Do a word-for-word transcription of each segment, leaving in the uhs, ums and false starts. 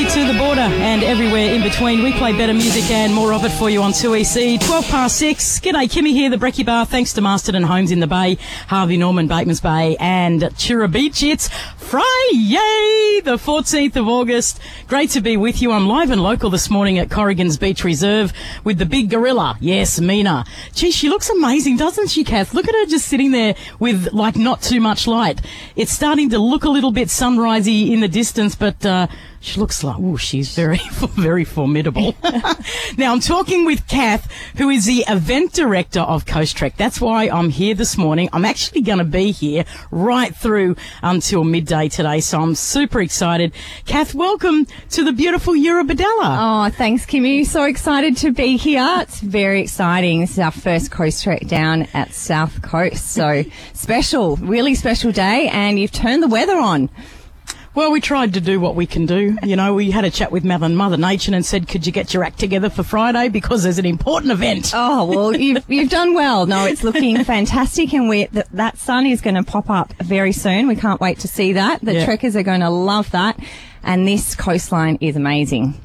to the border and everywhere in between. We play better music and more of it for you on two E C. twelve past six. G'day, Kimmy here, the Brekkie Bar. Thanks to Masterton Homes in the Bay, Harvey Norman, Batemans Bay and Chira Beach. It's Friday, the fourteenth of August. Great to be with you. I'm live and local this morning at Corrigan's Beach Reserve with the big gorilla. Yes, Mina. Gee, she looks amazing, doesn't she, Kath? Look at her just sitting there with, like, not too much light. It's starting to look a little bit sunrisey in the distance, but uh, she looks like, oh, she's very, very formidable. Now, I'm talking with Kath, who is the event director of Coast Trek. That's why I'm here this morning. I'm actually going to be here right through until midday today, so I'm super excited. Kath, welcome to the beautiful Eurobodalla. Oh, thanks, Kimmy. So excited to be here. It's very exciting. This is our first Coast Trek down at South Coast, so special, really special day, and you've turned the weather on. Well, we tried to do what we can do. You know, we had a chat with Mother, Mother Nature and said, could you get your act together for Friday because there's an important event. Oh, well, you've, you've done well. No, it's looking fantastic, and we th- that sun is going to pop up very soon. We can't wait to see that. The yeah. trekkers are going to love that, and this coastline is amazing.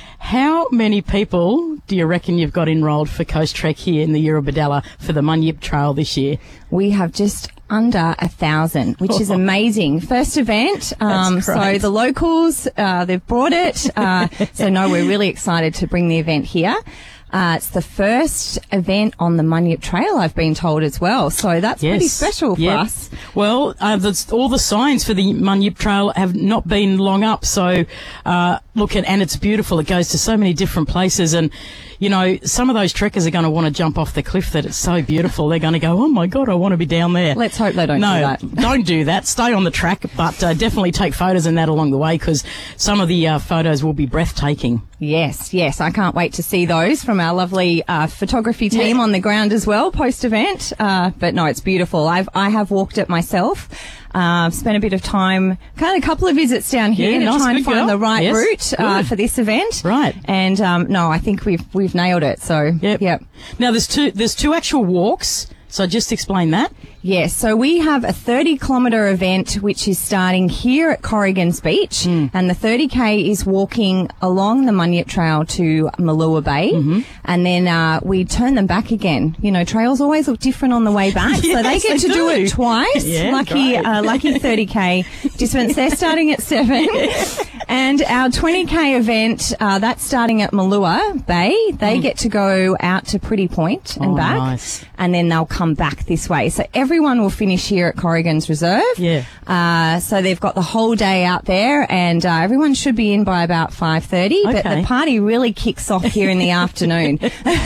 How many people do you reckon you've got enrolled for Coast Trek here in the Eurobodalla for the Munyip Trail this year? We have just under a thousand, which is amazing. First event. Um, so the locals, uh, they've brought it. Uh, so no, we're really excited to bring the event here. Uh, it's the first event on the Munyip Trail, I've been told as well. So that's yes. pretty special for yep. us. Well, uh, the, all the signs for the Munyip Trail have not been long up. So, uh, look at, and it's beautiful. It goes to so many different places. And, you know, some of those trekkers are going to want to jump off the cliff that it's so beautiful. They're going to go, oh my God, I want to be down there. Let's hope they don't no, do that. Don't do that. Stay on the track, but uh, definitely take photos and that along the way, because some of the uh, photos will be breathtaking. Yes, yes. I can't wait to see those from our lovely uh, photography team yeah. on the ground as well, post-event. Uh, but no, it's beautiful. I've, I have walked it myself. Uh, spent a bit of time, kind of a couple of visits down here yeah, to nice, try and find girl. the right yes, route uh, for this event. Right. And um, no, I think we've we've nailed it. So yep. yep. Now there's two there's two actual walks. So just explain that. Yes, so we have a thirty kilometre event which is starting here at Corrigan's Beach, mm. and the thirty K is walking along the Munyip Trail to Malua Bay, mm-hmm. and then uh, we turn them back again. You know, trails always look different on the way back, yes, so they get they to do. do it twice. Yeah, lucky, uh, lucky thirty K participants. They're starting at seven. And our twenty K event, uh, that's starting at Malua Bay. They mm. get to go out to Pretty Point and oh, back, nice. and then they'll come back this way. So everyone will finish here at Corrigan's Reserve. Yeah. Uh, so they've got the whole day out there, and uh, everyone should be in by about five thirty. Okay. But the party really kicks off here in the afternoon.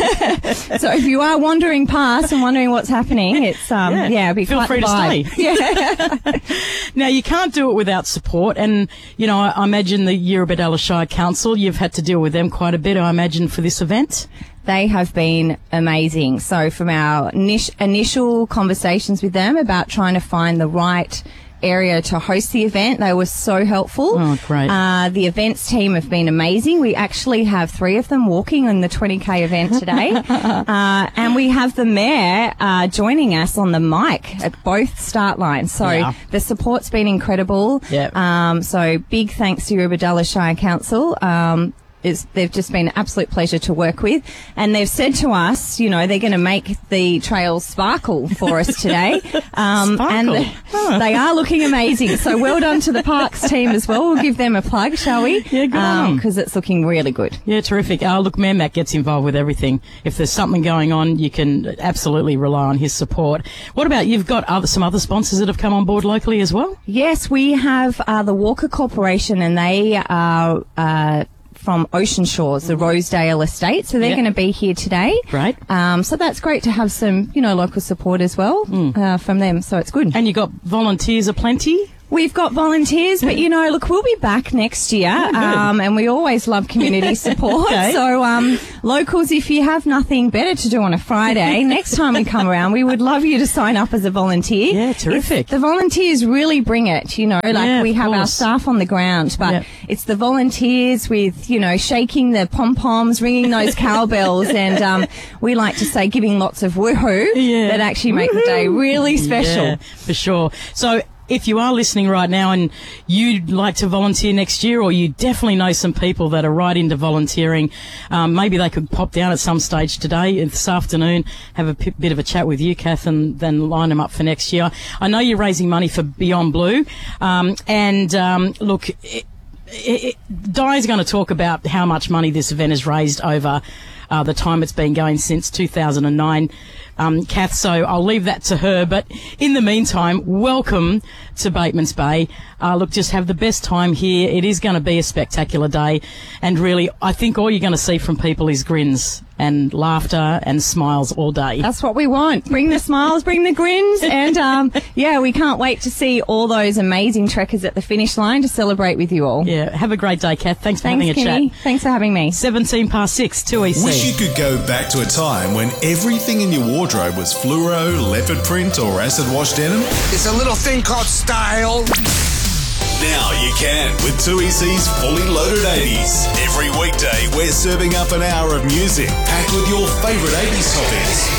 So if you are wandering past and wondering what's happening, it's um yeah, yeah it'll be feel quite free to vibe. stay. Yeah. Now you can't do it without support, and you know I, I imagine the Eurobodalla Shire Council, you've had to deal with them quite a bit, I imagine, for this event. They have been amazing. So from our initial conversations with them about trying to find the right area to host the event, they were so helpful. Oh, great. Uh, the events team have been amazing. We actually have three of them walking on the twenty K event today. uh, and we have the mayor uh, joining us on the mic at both start lines. So yeah. the support's been incredible. Yep. Um, so big thanks to Eurobodalla Shire Council. Um, It's, they've just been an absolute pleasure to work with, and they've said to us, you know, they're going to make the trails sparkle for us today. Um, sparkle. And they, huh. they are looking amazing. So well done to the parks team as well. We'll give them a plug, shall we? Yeah, good on. Because it's looking really good. Yeah, terrific. Oh, look, Mayor Matt gets involved with everything. If there's something going on, you can absolutely rely on his support. What about, you've got other, some other sponsors that have come on board locally as well? Yes, we have uh, the Walker Corporation, and they are uh, from Ocean Shores, the Rosedale Estate. So they're yep. going to be here today. Right. Um, so that's great to have some, you know, local support as well mm. uh, from them. So it's good. And you got volunteers aplenty? We've got volunteers, but, you know, look, we'll be back next year, oh, um, and we always love community support. Okay. So, um, locals, if you have nothing better to do on a Friday, next time we come around, we would love you to sign up as a volunteer. Yeah, terrific. It's, the volunteers really bring it, you know, like yeah, we have course. our staff on the ground, but yep. it's the volunteers with, you know, shaking the pom-poms, ringing those cowbells, and, um, we like to say giving lots of woohoo yeah. that actually make woohoo. the day really special. Yeah, for sure. So, if you are listening right now and you'd like to volunteer next year, or you definitely know some people that are right into volunteering, um, maybe they could pop down at some stage today, this afternoon, have a p- bit of a chat with you, Kath, and then line them up for next year. I know you're raising money for Beyond Blue, um, and um, look, it, it, it, Di's going to talk about how much money this event has raised over uh, the time it's been going since two thousand nine. Um, Kath, so I'll leave that to her. But in the meantime, welcome to Batemans Bay. Uh, look, just have the best time here. It is going to be a spectacular day. And really, I think all you're going to see from people is grins and laughter and smiles all day. That's what we want. Bring the smiles, bring the grins. And, um, yeah, we can't wait to see all those amazing trekkers at the finish line to celebrate with you all. Yeah, have a great day, Kath. Thanks for Thanks, having a Kimmy. chat. Thanks for having me. seventeen past six, two E C. Wish you could go back to a time when everything in your wardrobe was fluoro, leopard print or acid wash denim? It's a little thing called style. Now you can with two E C's Fully Loaded eighties. Every weekday we're serving up an hour of music packed with your favourite eighties topics.